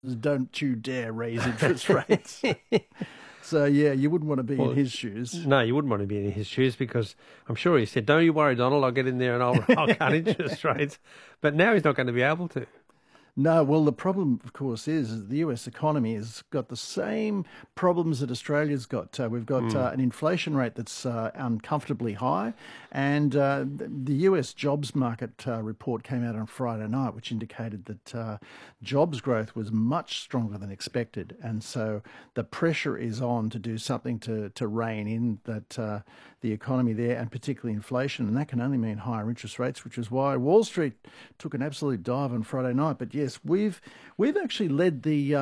don't you dare raise interest rates. So, yeah, you wouldn't want to be in his shoes. No, you wouldn't want to be in his shoes because I'm sure he said, don't you worry, Donald, I'll get in there and I'll cut interest rates. But now he's not going to be able to. No, well, the problem, of course, is the US economy has got the same problems that Australia's got. We've got an inflation rate that's uncomfortably high, and the US jobs market report came out on Friday night, which indicated that jobs growth was much stronger than expected, and so the pressure is on to do something to rein in that the economy there, and particularly inflation, and that can only mean higher interest rates, which is why Wall Street took an absolute dive on Friday night. But yes, we've actually led the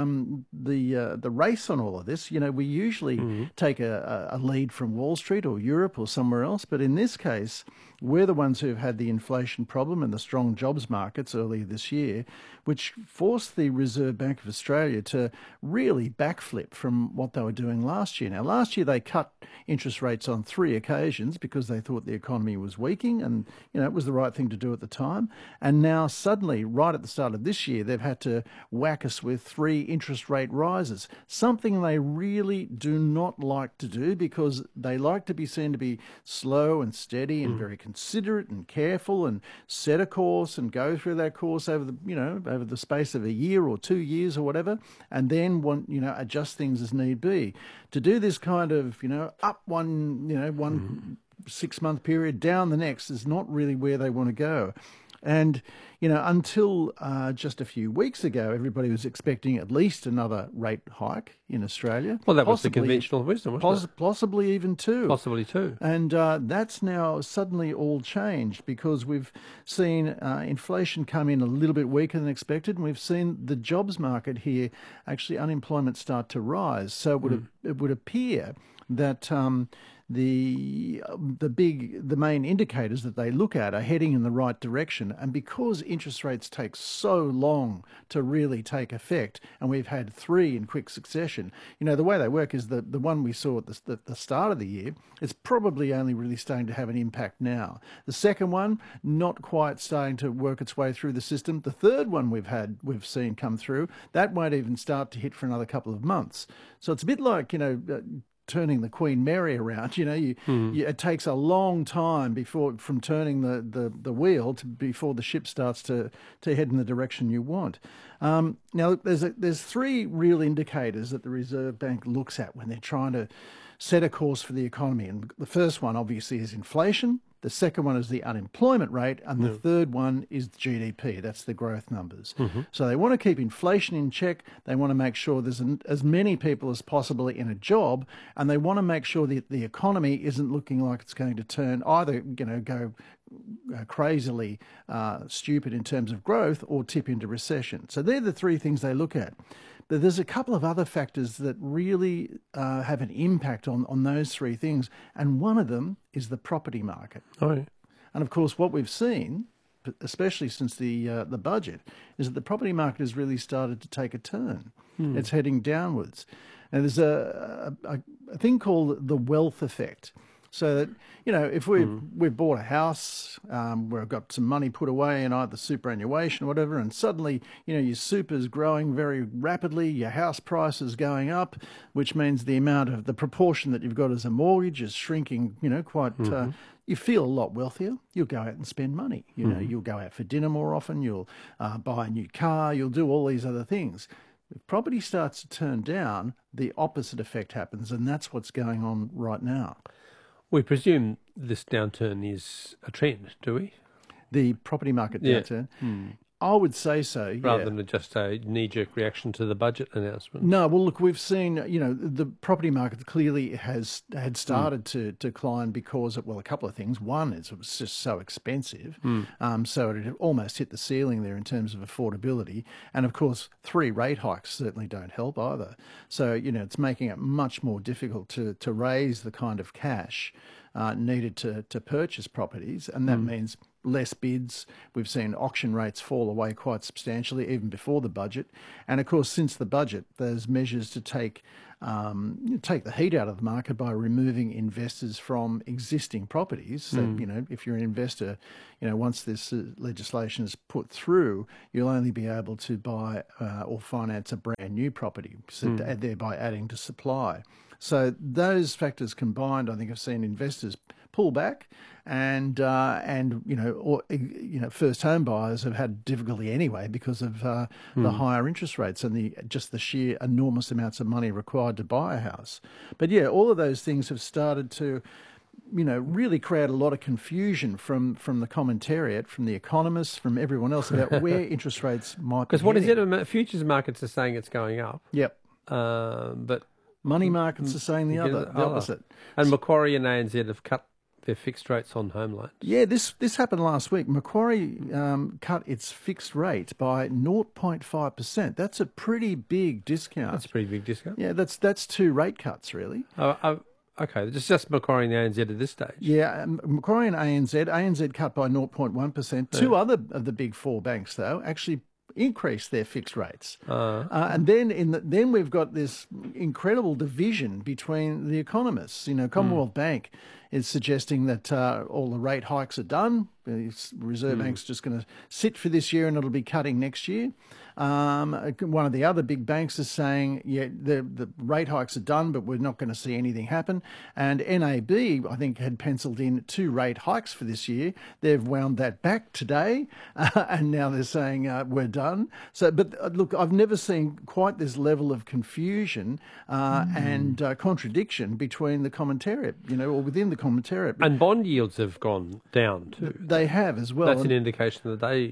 race on all of this. You know, we usually take a lead from Wall Street or Europe or somewhere else, but in this case, we're the ones who've had the inflation problem and the strong jobs markets earlier this year, which forced the Reserve Bank of Australia to really backflip from what they were doing last year. Now, last year they cut interest rates on 3 occasions because they thought the economy was weakening, and you know it was the right thing to do at the time. And now suddenly, right at the start of this year, they've had to whack us with 3 interest rate rises, something they really do not like to do because they like to be seen to be slow and steady and very considerate and careful and set a course and go through that course over the space of a year or 2 years or whatever, and then adjust things as need be. To do this kind of up one 6 month period, down the next is not really where they want to go. And, until just a few weeks ago, everybody was expecting at least another rate hike in Australia. Well, that was the conventional wisdom, wasn't it? Possibly even 2. Possibly 2. And that's now suddenly all changed because we've seen inflation come in a little bit weaker than expected, and we've seen the jobs market here, actually unemployment start to rise. So it would appear that the main indicators that they look at are heading in the right direction. And because interest rates take so long to really take effect, and we've had 3 in quick succession, the way they work is the one we saw at the start of the year, it's probably only really starting to have an impact now. The second one, not quite starting to work its way through the system. The third one we've seen come through, that won't even start to hit for another couple of months. So it's a bit like, turning the Queen Mary around. It takes a long time from turning the wheel before the ship starts to head in the direction you want. Now, there's 3 real indicators that the Reserve Bank looks at when they're trying to set a course for the economy. And the first one, obviously, is inflation. The second one is the unemployment rate, and the third one is GDP. That's the growth numbers. So they want to keep inflation in check. They want to make sure there's as many people as possible in a job, and they want to make sure that the economy isn't looking like it's going to turn either, go crazily stupid in terms of growth or tip into recession. So they're the 3 things they look at. But there's a couple of other factors that really have an impact on those 3 things, and one of them is the property market. Oh, yeah. And of course, what we've seen, especially since the budget, is that the property market has really started to take a turn. It's heading downwards. And there's a thing called the wealth effect. So that, if we've bought a house, we've got some money put away in either superannuation or whatever, and suddenly, your super's growing very rapidly, your house price is going up, which means the proportion that you've got as a mortgage is shrinking, quite, you feel a lot wealthier. You'll go out and spend money. You'll go out for dinner more often, you'll buy a new car, you'll do all these other things. If property starts to turn down, the opposite effect happens, and that's what's going on right now. We presume this downturn is a trend, do we? The property market downturn? I would say so, yeah. Rather than just a knee-jerk reaction to the budget announcement. No, well, look, we've seen, the property market clearly had started to decline because of, a couple of things. One is it was just so expensive, so it had almost hit the ceiling there in terms of affordability. And, of course, 3 rate hikes certainly don't help either. So, it's making it much more difficult to raise the kind of cash needed to purchase properties, and that means less bids. We've seen auction rates fall away quite substantially, even before the budget. And of course, since the budget, there's measures to take the heat out of the market by removing investors from existing properties. So, if you're an investor, once this legislation is put through, you'll only be able to buy or finance a brand new property, so thereby adding to supply. So those factors combined, I think, have seen investors pull back, and first home buyers have had difficulty anyway because of the higher interest rates and the sheer enormous amounts of money required to buy a house. But yeah, all of those things have started to really create a lot of confusion from the commentariat, from the economists, from everyone else about where interest rates might be. Because what is it? Futures markets are saying it's going up. Yep. But money markets are saying the opposite. And Macquarie and ANZ have cut their fixed rates on home loans. Yeah, this happened last week. Macquarie cut its fixed rate by 0.5%. That's a pretty big discount. That's a pretty big discount. Yeah, that's 2 rate cuts, really. Okay, it's just Macquarie and ANZ at this stage. Yeah, Macquarie and ANZ cut by 0.1%. Two other of the big 4 banks, though, actually increase their fixed rates. And then we've got this incredible division between the economists. Commonwealth Bank is suggesting that all the rate hikes are done. The Reserve Bank's just going to sit for this year and it'll be cutting next year. One of the other big banks is saying, the rate hikes are done, but we're not going to see anything happen. And NAB, I think, had penciled in 2 rate hikes for this year. They've wound that back today, and now they're saying we're done. So, but look, I've never seen quite this level of confusion and contradiction between the commentariat, or within the commentariat. And bond yields have gone down too. They have as well. That's an indication that they...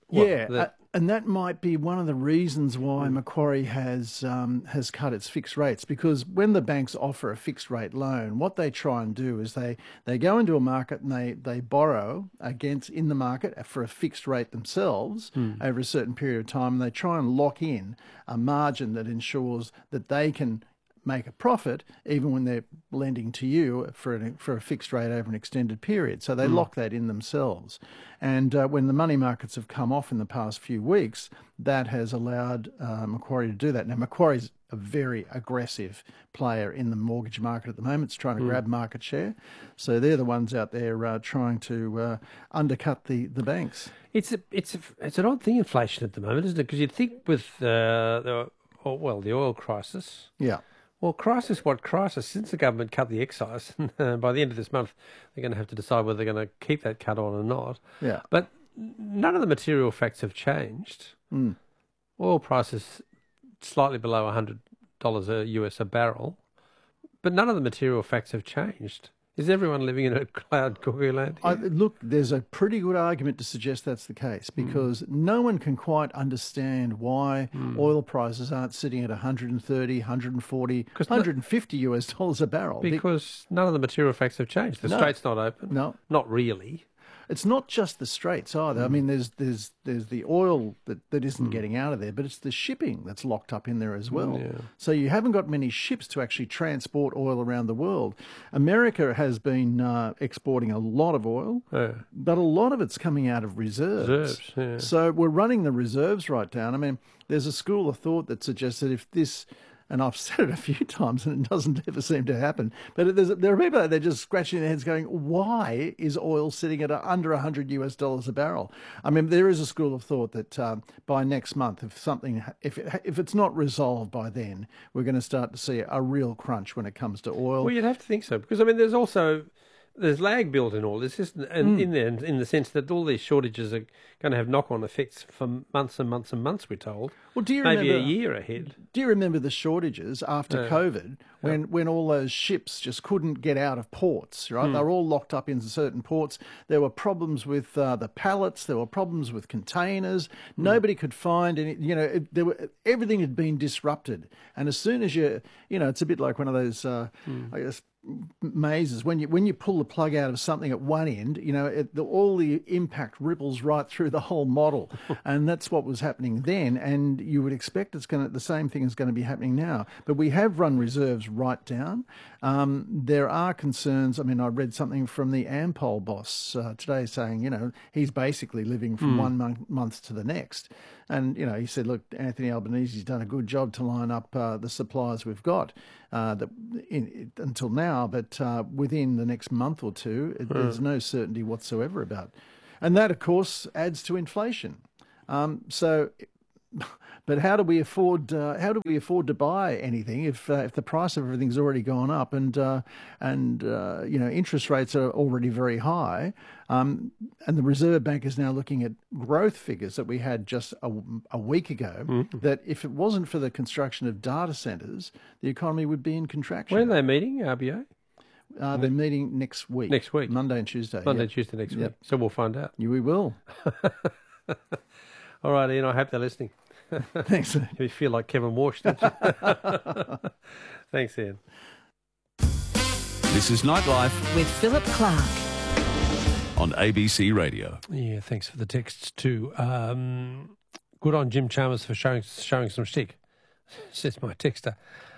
And that might be one of the reasons why Macquarie has cut its fixed rates, because when the banks offer a fixed rate loan, what they try and do is they go into a market and they borrow in the market for a fixed rate themselves over a certain period of time, and they try and lock in a margin that ensures that they can make a profit even when they're lending to you for a fixed rate over an extended period. So they lock that in themselves. And when the money markets have come off in the past few weeks, that has allowed Macquarie to do that. Now, Macquarie's a very aggressive player in the mortgage market at the moment. It's trying to grab market share. So they're the ones out there trying to undercut the banks. It's an odd thing, inflation at the moment, isn't it? Because you'd think with the oil crisis... Yeah. Well, crisis, since the government cut the excise, by the end of this month, they're going to have to decide whether they're going to keep that cut on or not. Yeah. But none of the material facts have changed. Oil prices slightly below $100 a barrel, but none of the material facts have changed. Is everyone living in a cloud cuckoo land? Look, there's a pretty good argument to suggest that's the case, because no one can quite understand why oil prices aren't sitting at $130, $140, $150 a barrel. Because none of the material facts have changed. The Strait's not open. No. Not really. It's not just the Straits either. I mean, there's the oil that isn't getting out of there, but it's the shipping that's locked up in there as well. Yeah. So you haven't got many ships to actually transport oil around the world. America has been exporting a lot of oil, but a lot of it's coming out of reserves. Yeah. So we're running the reserves right down. I mean, there's a school of thought that suggests that if this... And I've said it a few times and it doesn't ever seem to happen. But there are people out there just scratching their heads going, why is oil sitting at under $100 a barrel? I mean, there is a school of thought that by next month, if it's not resolved by then, we're going to start to see a real crunch when it comes to oil. Well, you'd have to think so, because, I mean, there's lag built in all this, isn't in there, in the sense that all these shortages are going to have knock-on effects for months and months and months, we're told. Well, maybe a year ahead. Do you remember the shortages after COVID when all those ships just couldn't get out of ports, right? They were all locked up in certain ports. There were problems with the pallets. There were problems with containers. Nobody could find any, everything had been disrupted. And as soon as it's a bit like one of those, I guess, mazes. When you pull the plug out of something at one end, all the impact ripples right through the whole model, and that's what was happening then. And you would expect the same thing is going to be happening now. But we have run reserves right down. There are concerns. I mean, I read something from the Ampol boss today saying, he's basically living from one month to the next. And, he said, look, Anthony Albanese's done a good job to line up the supplies we've got until now, but within the next month or two, there's no certainty whatsoever about. And that, of course, adds to inflation. But how do we afford to buy anything if the price of everything's already gone up and interest rates are already very high, and the Reserve Bank is now looking at growth figures that we had just a week ago, that if it wasn't for the construction of data centres, the economy would be in contraction. When are they meeting, RBA? They're meeting next week. Next week. Monday and Tuesday. Monday and Tuesday next week. So we'll find out. We will. All right, Ian, I hope they're listening. Thanks. You feel like Kevin Walsh, don't you? Thanks, Ian. This is Nightlife with Philip Clark on ABC Radio. Yeah, thanks for the texts too. Good on Jim Chalmers for showing some shtick, says my texter.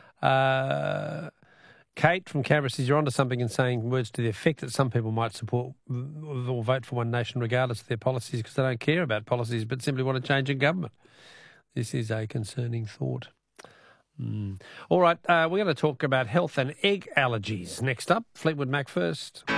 Kate from Canberra says you're onto something in saying words to the effect that some people might support or vote for One Nation regardless of their policies because they don't care about policies but simply want to change a government. This is a concerning thought. All right, we're going to talk about health and egg allergies. Next up, Fleetwood Mac first.